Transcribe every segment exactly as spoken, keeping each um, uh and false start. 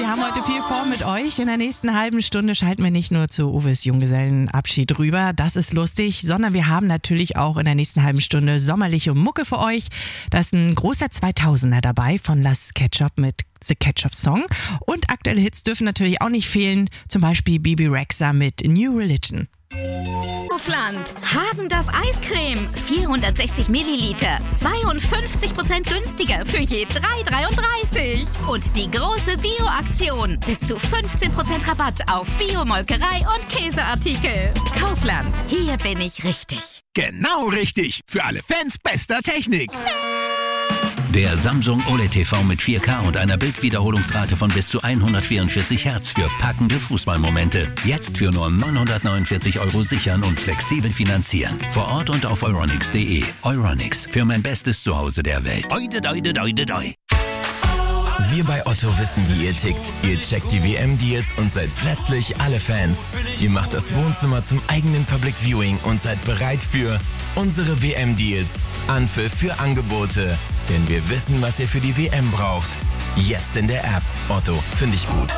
Wir haben heute viel vor mit euch. In der nächsten halben Stunde schalten wir nicht nur zu Uwes Junggesellenabschied rüber, das ist lustig, sondern wir haben natürlich auch in der nächsten halben Stunde sommerliche Mucke für euch. Da ist ein großer zweitausender dabei von Las Ketchup mit The Ketchup Song. Und aktuelle Hits dürfen natürlich auch nicht fehlen, zum Beispiel Bebe Rexha mit New Religion. Kaufland. Häagen-Dazs Eiscreme. vierhundertsechzig Milliliter. zweiundfünfzig Prozent günstiger für je drei Euro dreiunddreißig. Und die große Bio-Aktion. Bis zu fünfzehn Prozent Rabatt auf Bio-Molkerei und Käseartikel. Kaufland. Hier bin ich richtig. Genau richtig. Für alle Fans bester Technik. Der Samsung O L E D T V mit vier K und einer Bildwiederholungsrate von bis zu hundertvierundvierzig Hertz für packende Fußballmomente. Jetzt für nur neunhundertneunundvierzig Euro sichern und flexibel finanzieren. Vor Ort und auf euronics punkt de. Euronics, für mein bestes Zuhause der Welt. Oide, doide, doide, doi. Wir bei Otto wissen, wie ihr tickt. Ihr checkt die W M-Deals und seid plötzlich alle Fans. Ihr macht das Wohnzimmer zum eigenen Public Viewing und seid bereit für unsere W M-Deals. Anpfiff für Angebote. Denn wir wissen, was ihr für die W M braucht. Jetzt in der App. Otto, finde ich gut.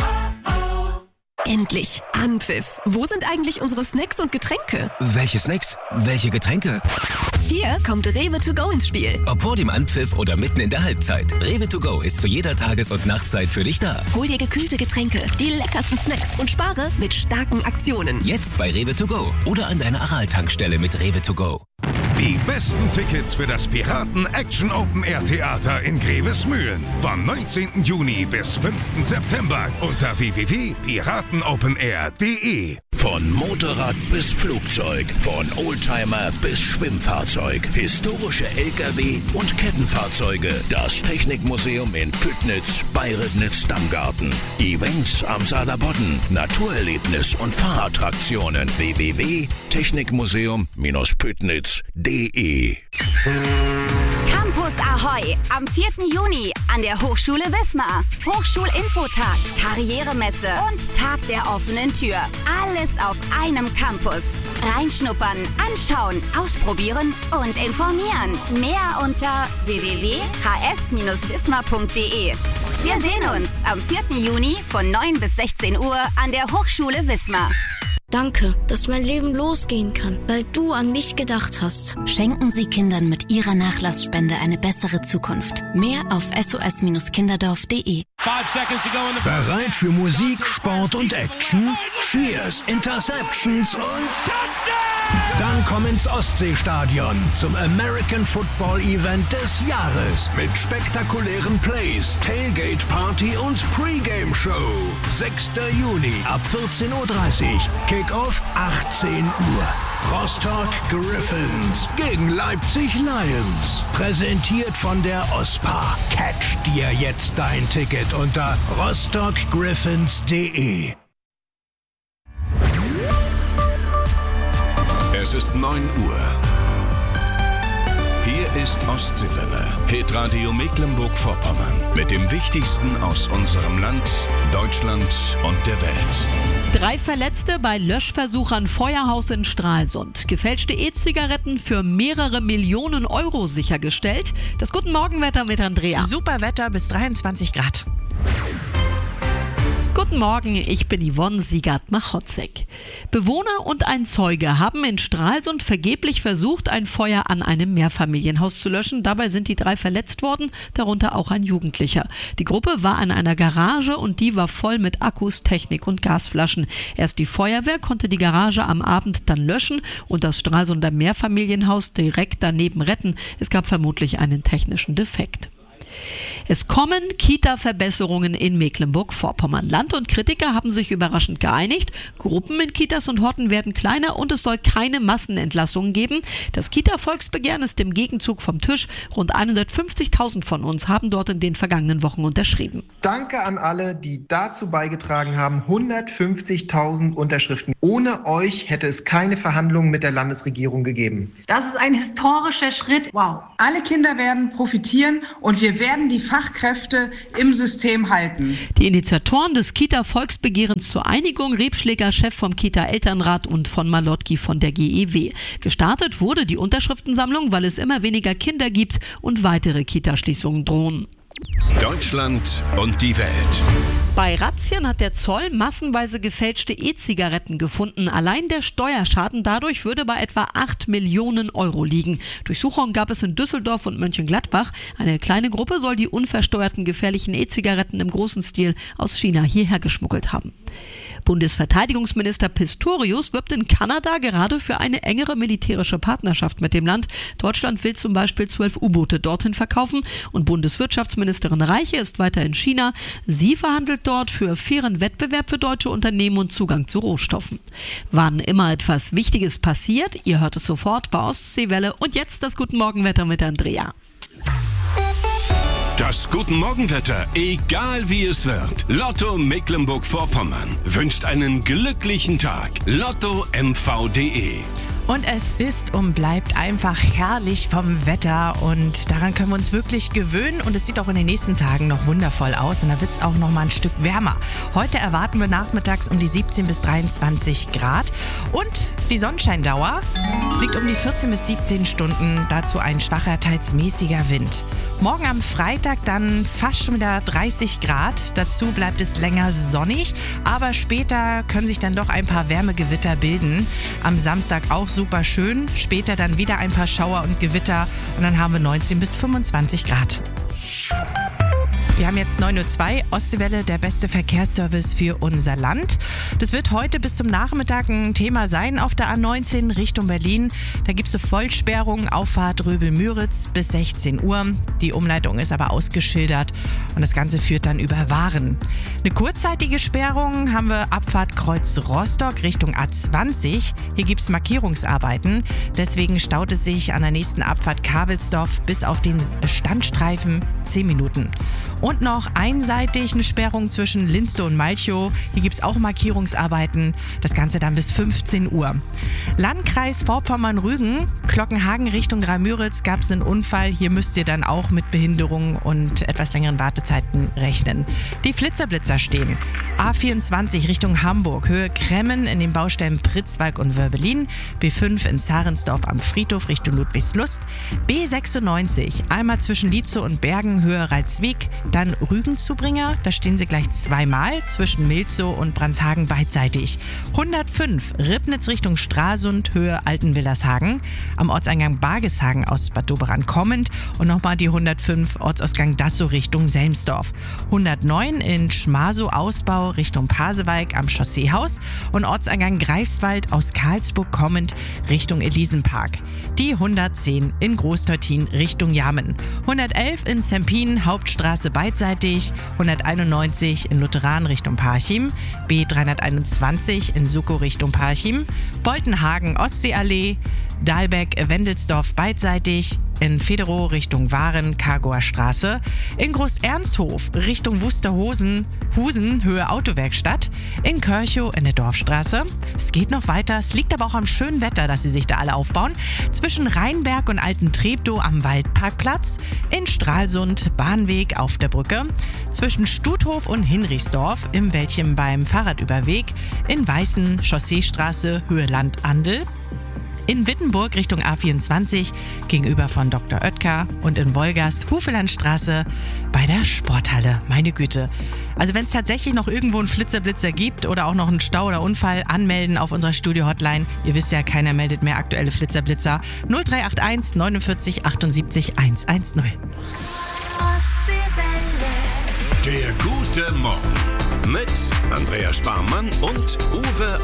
Endlich Anpfiff. Wo sind eigentlich unsere Snacks und Getränke? Welche Snacks? Welche Getränke? Hier kommt Rewe to go ins Spiel. Ob vor dem Anpfiff oder mitten in der Halbzeit. Rewe to go ist zu jeder Tages- und Nachtzeit für dich da. Hol dir gekühlte Getränke, die leckersten Snacks und spare mit starken Aktionen. Jetzt bei Rewe to go oder an deiner Aral-Tankstelle mit Rewe to go. Die besten Tickets für das Piraten Action Open Air Theater in Grevesmühlen. Vom neunzehnten Juni bis fünften September unter w w w punkt piratenopenair punkt de. Von Motorrad bis Flugzeug, von Oldtimer bis Schwimmfahrzeug, historische L K W und Kettenfahrzeuge. Das Technikmuseum in Püttnitz bei Ribnitz-Dammgarten. Events am Saarlandbodden, Naturerlebnis und Fahrattraktionen. w w w punkt technikmuseum Püttnitz punkt de. Campus Ahoi. Am vierten Juni an der Hochschule Wismar. Hochschulinfotag, Karrieremesse und Tag der offenen Tür. Alles auf einem Campus. Reinschnuppern, anschauen, ausprobieren und informieren. Mehr unter w w w punkt h s bindestrich wismar punkt de. Wir sehen uns am vierten Juni von neun bis sechzehn Uhr an der Hochschule Wismar. Danke, dass mein Leben losgehen kann, weil du an mich gedacht hast. Schenken Sie Kindern mit Ihrer Nachlassspende eine bessere Zukunft. Mehr auf s o s bindestrich kinderdorf punkt de. Bereit für Musik, Sport und Action? Cheers, Interceptions und Touchdown! Dann komm ins Ostseestadion zum American Football Event des Jahres mit spektakulären Plays, Tailgate Party und Pre-Game Show. sechster Juni ab vierzehn Uhr dreißig. Kickoff achtzehn Uhr. Rostock Griffins gegen Leipzig Lions. Präsentiert von der O S P A. Catch dir jetzt dein Ticket unter rostock griffins punkt de. Es ist neun Uhr. Hier ist Ostseewelle, Hitradio Mecklenburg-Vorpommern. Mit dem Wichtigsten aus unserem Land, Deutschland und der Welt. Drei Verletzte bei Löschversuch an Feuerhaus in Stralsund. Gefälschte E-Zigaretten für mehrere Millionen Euro sichergestellt. Das Guten Morgenwetter mit Andrea. Super Wetter bis dreiundzwanzig Grad. Guten Morgen, ich bin Yvonne Siegert-Machotzek. Bewohner und ein Zeuge haben in Stralsund vergeblich versucht, ein Feuer an einem Mehrfamilienhaus zu löschen. Dabei sind die drei verletzt worden, darunter auch ein Jugendlicher. Die Gruppe war an einer Garage und die war voll mit Akkus, Technik und Gasflaschen. Erst die Feuerwehr konnte die Garage am Abend dann löschen und das Stralsunder Mehrfamilienhaus direkt daneben retten. Es gab vermutlich einen technischen Defekt. Es kommen Kita-Verbesserungen in Mecklenburg-Vorpommern. Land und Kritiker haben sich überraschend geeinigt. Gruppen in Kitas und Horten werden kleiner und es soll keine Massenentlassungen geben. Das Kita-Volksbegehren ist im Gegenzug vom Tisch. Rund hundertfünfzigtausend von uns haben dort in den vergangenen Wochen unterschrieben. Danke an alle, die dazu beigetragen haben. hundertfünfzigtausend Unterschriften. Ohne euch hätte es keine Verhandlungen mit der Landesregierung gegeben. Das ist ein historischer Schritt. Wow. Alle Kinder werden profitieren und wir werden die Fachkräfte im System halten. Die Initiatoren des Kita-Volksbegehrens zur Einigung, Rebschläger, Chef vom Kita-Elternrat und von Malotki von der G E W. Gestartet wurde die Unterschriftensammlung, weil es immer weniger Kinder gibt und weitere Kitaschließungen drohen. Deutschland und die Welt. Bei Razzien hat der Zoll massenweise gefälschte E-Zigaretten gefunden. Allein der Steuerschaden dadurch würde bei etwa acht Millionen Euro liegen. Durchsuchungen gab es in Düsseldorf und Mönchengladbach. Eine kleine Gruppe soll die unversteuerten gefährlichen E-Zigaretten im großen Stil aus China hierher geschmuggelt haben. Bundesverteidigungsminister Pistorius wirbt in Kanada gerade für eine engere militärische Partnerschaft mit dem Land. Deutschland will zum Beispiel zwölf U-Boote dorthin verkaufen und Bundeswirtschaftsministerin Reiche ist weiter in China. Sie verhandelt dort für fairen Wettbewerb für deutsche Unternehmen und Zugang zu Rohstoffen. Wann immer etwas Wichtiges passiert, ihr hört es sofort bei Ostseewelle. Und jetzt das Guten Morgenwetter mit Andrea. Das Guten Morgenwetter, egal wie es wird. Lotto Mecklenburg-Vorpommern wünscht einen glücklichen Tag. Lotto M V punkt de. Und es ist und bleibt einfach herrlich vom Wetter und daran können wir uns wirklich gewöhnen und es sieht auch in den nächsten Tagen noch wundervoll aus und da wird es auch noch mal ein Stück wärmer. Heute erwarten wir nachmittags um die siebzehn bis dreiundzwanzig Grad und die Sonnenscheindauer liegt um die vierzehn bis siebzehn Stunden, dazu ein schwacher, teils mäßiger Wind. Morgen am Freitag dann fast schon wieder dreißig Grad, dazu bleibt es länger sonnig, aber später können sich dann doch ein paar Wärmegewitter bilden. Am Samstag auch super schön, später dann wieder ein paar Schauer und Gewitter und dann haben wir neunzehn bis fünfundzwanzig Grad. Wir haben jetzt neun Uhr zwei, Ostseewelle, der beste Verkehrsservice für unser Land. Das wird heute bis zum Nachmittag ein Thema sein auf der A neunzehn Richtung Berlin. Da gibt es eine Vollsperrung, Auffahrt Röbel-Müritz bis sechzehn Uhr. Die Umleitung ist aber ausgeschildert und das Ganze führt dann über Waren. Eine kurzzeitige Sperrung haben wir Abfahrt Kreuz Rostock Richtung A zwanzig. Hier gibt es Markierungsarbeiten. Deswegen staut es sich an der nächsten Abfahrt Kabelsdorf bis auf den Standstreifen zehn Minuten. Und noch einseitig eine Sperrung zwischen Linstow und Malchow. Hier gibt es auch Markierungsarbeiten. Das Ganze dann bis fünfzehn Uhr. Landkreis Vorpommern-Rügen, Glockenhagen Richtung Graal-Müritz gab es einen Unfall. Hier müsst ihr dann auch mit Behinderungen und etwas längeren Wartezeiten rechnen. Die Flitzerblitzer stehen. A vierundzwanzig Richtung Hamburg, Höhe Kremmen in den Baustellen Pritzwalk und Wörbelin. B fünf in Zarensdorf am Friedhof Richtung Ludwigslust. B sechsundneunzig, einmal zwischen Lietzow und Bergen, Höhe Ralswiek. Dann Rügenzubringer, da stehen sie gleich zweimal zwischen Milzow und Brandshagen beidseitig. hundertfünf Ribnitz Richtung Stralsund, Höhe Altenwillershagen. Am Ortseingang Bargeshagen aus Bad Doberan kommend und nochmal die hundertfünf Ortsausgang Dassow Richtung Selmsdorf. hundertneun in Schmasow Ausbau Richtung Pasewalk am Chausseehaus und Ortseingang Greifswald aus Karlsburg kommend Richtung Elisenpark. Die hundertzehn in Großteutin Richtung Jamen. hundertelf in Sempin Hauptstraße beidseitig, hunderteinundneunzig in Lutheran Richtung Parchim, B dreihunderteinundzwanzig in Suckow Richtung Parchim, Boltenhagen Ostseeallee, Dahlbeck-Wendelsdorf beidseitig, in Federow Richtung Waren, Kargoer Straße, in Groß-Ernsthof Richtung Wusterhosen, Husen, Höhe Autowerkstatt, in Körchow in der Dorfstraße. Es geht noch weiter, es liegt aber auch am schönen Wetter, dass sie sich da alle aufbauen. Zwischen Rheinberg und Alten Treptow am Waldparkplatz, in Stralsund Bahnweg auf der Brücke, zwischen Stuthof und Hinrichsdorf, im Wäldchen beim Fahrradüberweg, in Weißen Chausseestraße, Höhe Landandel. In Wittenburg Richtung A vierundzwanzig gegenüber von Doktor Oetker und in Wolgast Hufelandstraße bei der Sporthalle. Meine Güte. Also wenn es tatsächlich noch irgendwo einen Flitzerblitzer gibt oder auch noch einen Stau oder Unfall, anmelden auf unserer Studio-Hotline. Ihr wisst ja, keiner meldet mehr aktuelle Flitzerblitzer. null drei acht eins neunundvierzig achtundsiebzig hundertzehn. Der gute Morgen mit Andrea Sparmann und Uwe